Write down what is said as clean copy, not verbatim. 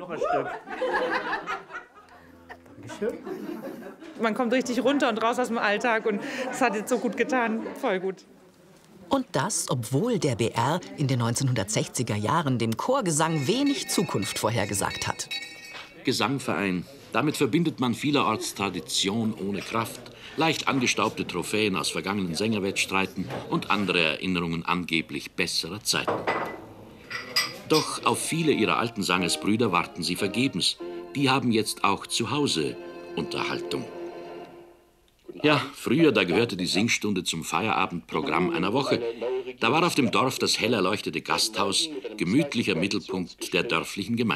Noch ein Stück. Dankeschön. Man kommt richtig runter und raus aus dem Alltag und es hat jetzt so gut getan. Voll gut. Und das, obwohl der BR in den 1960er Jahren dem Chorgesang wenig Zukunft vorhergesagt hat. Gesangverein. Damit verbindet man vielerorts Tradition ohne Kraft, leicht angestaubte Trophäen aus vergangenen Sängerwettstreiten und andere Erinnerungen angeblich besserer Zeiten. Doch auf viele ihrer alten Sangersbrüder warten sie vergebens. Die haben jetzt auch zu Hause Unterhaltung. Ja, früher, da gehörte die Singstunde zum Feierabendprogramm einer Woche. Da war auf dem Dorf das hell erleuchtete Gasthaus gemütlicher Mittelpunkt der dörflichen Gemeinschaft.